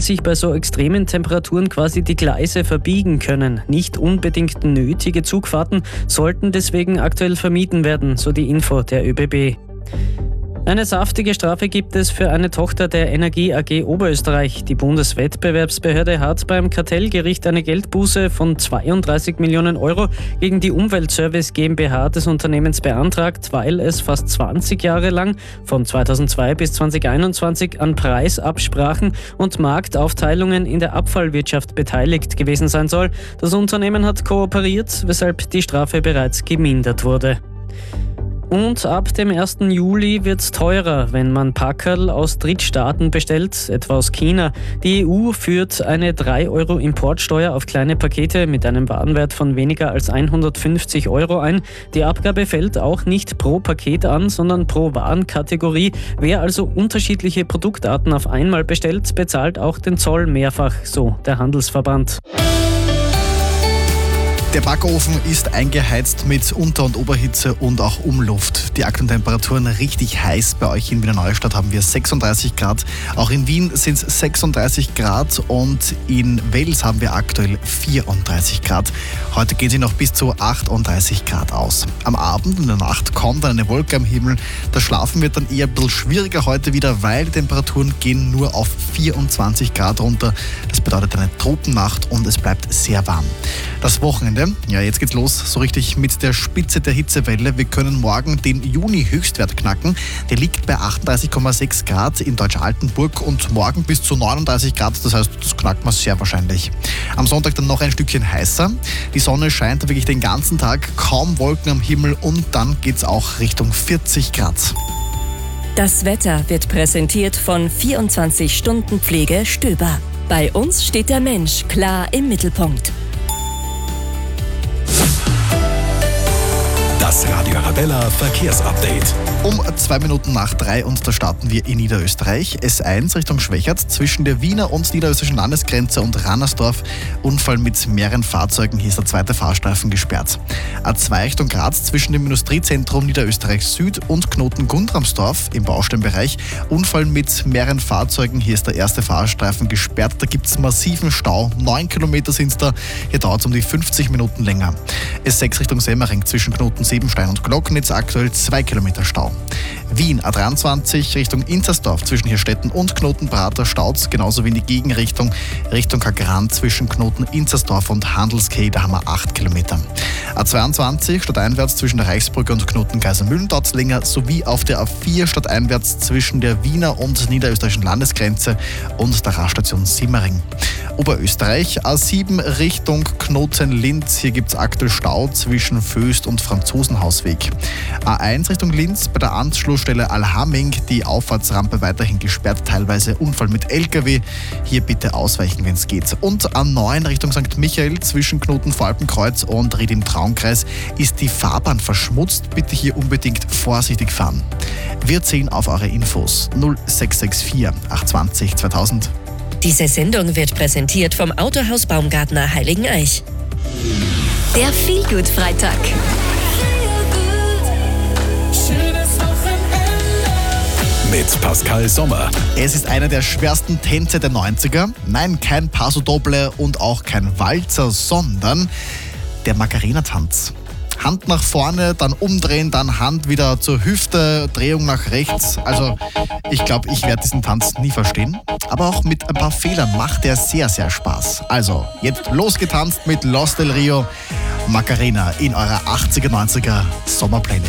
sich bei so extremen Temperaturen quasi die Gleise verbiegen können. Nicht unbedingt nötige Zugfahrten sollten deswegen aktuell vermieden werden, so die Info der ÖBB. Eine saftige Strafe gibt es für eine Tochter der Energie AG Oberösterreich. Die Bundeswettbewerbsbehörde hat beim Kartellgericht eine Geldbuße von 32 Millionen Euro gegen die Umweltservice GmbH des Unternehmens beantragt, weil es fast 20 Jahre lang, von 2002 bis 2021, an Preisabsprachen und Marktaufteilungen in der Abfallwirtschaft beteiligt gewesen sein soll. Das Unternehmen hat kooperiert, weshalb die Strafe bereits gemindert wurde. Und ab dem 1. Juli wird es teurer, wenn man Packerl aus Drittstaaten bestellt, etwa aus China. Die EU führt eine 3 Euro Importsteuer auf kleine Pakete mit einem Warenwert von weniger als 150 Euro ein. Die Abgabe fällt auch nicht pro Paket an, sondern pro Warenkategorie. Wer also unterschiedliche Produktarten auf einmal bestellt, bezahlt auch den Zoll mehrfach, so der Handelsverband. Der Backofen ist eingeheizt mit Unter- und Oberhitze und auch Umluft. Die aktuellen Temperaturen richtig heiß. Bei euch in Wiener Neustadt haben wir 36 Grad. Auch in Wien sind es 36 Grad und in Wels haben wir aktuell 34 Grad. Heute geht sie noch bis zu 38 Grad aus. Am Abend und in der Nacht kommt dann eine Wolke am Himmel. Das Schlafen wird dann eher ein bisschen schwieriger heute wieder, weil die Temperaturen gehen nur auf 24 Grad runter. Das bedeutet eine Tropennacht und es bleibt sehr warm. Das Wochenende, ja, jetzt geht's los, so richtig mit der Spitze der Hitzewelle. Wir können morgen den Juni-Höchstwert knacken. Der liegt bei 38,6 Grad in Deutsch-Altenburg und morgen bis zu 39 Grad. Das heißt, das knackt man sehr wahrscheinlich. Am Sonntag dann noch ein Stückchen heißer. Die Sonne scheint wirklich den ganzen Tag, kaum Wolken am Himmel und dann geht's auch Richtung 40 Grad. Das Wetter wird präsentiert von 24-Stunden-Pflege Stöber. Bei uns steht der Mensch klar im Mittelpunkt. Das Radio Arabella Verkehrsupdate. Um 2 Minuten nach 3 und da starten wir in Niederösterreich. S1 Richtung Schwächert zwischen der Wiener und niederösterreichischen Landesgrenze und Rannersdorf. Unfall mit mehreren Fahrzeugen. Hier ist der zweite Fahrstreifen gesperrt. A2 Richtung Graz zwischen dem Industriezentrum Niederösterreich Süd und Knoten Gundramsdorf im Bausteinbereich. Unfall mit mehreren Fahrzeugen. Hier ist der erste Fahrstreifen gesperrt. Da gibt es massiven Stau. 9 Kilometer sind es da. Hier dauert es um die 50 Minuten länger. S6 Richtung Semmering zwischen Knoten Siebenstein und Glocknitz aktuell 2 Kilometer Stau. Wien A23 Richtung Inzersdorf zwischen Hirstetten und Knotenprater staut, genauso wie in die Gegenrichtung Richtung Kagran zwischen Knoten Inzersdorf und Handelskeh, da haben wir 8 Kilometer. A22 stadteinwärts zwischen der Reichsbrücke und Knoten Geisermühlen dauert es länger, sowie auf der A4 stadteinwärts zwischen der Wiener und niederösterreichischen Landesgrenze und der Raststation Simmering. Oberösterreich A7 Richtung Knoten-Linz, hier gibt es aktuell Stau zwischen Föst und Franzosenhausweg. A1 Richtung Linz bei der Anschlussstelle Alhaming, die Auffahrtsrampe weiterhin gesperrt, teilweise Unfall mit LKW. Hier bitte ausweichen, wenn es geht. Und A9 Richtung St. Michael zwischen Knoten-Falpenkreuz und Ried im Traunkreis ist die Fahrbahn verschmutzt. Bitte hier unbedingt vorsichtig fahren. Wir zählen auf eure Infos 0664 820 2000. Diese Sendung wird präsentiert vom Autohaus Baumgartner Heiligeneich. Der Feelgood-Freitag. Mit Pascal Sommer. Es ist einer der schwersten Tänze der 90er. Nein, kein Paso Doble und auch kein Walzer, sondern der Macarena-Tanz. Hand nach vorne, dann umdrehen, dann Hand wieder zur Hüfte, Drehung nach rechts. Also ich glaube, ich werde diesen Tanz nie verstehen. Aber auch mit ein paar Fehlern macht er sehr, sehr Spaß. Also jetzt losgetanzt mit Los del Rio, Macarena in eurer 80er, 90er Sommerpläne.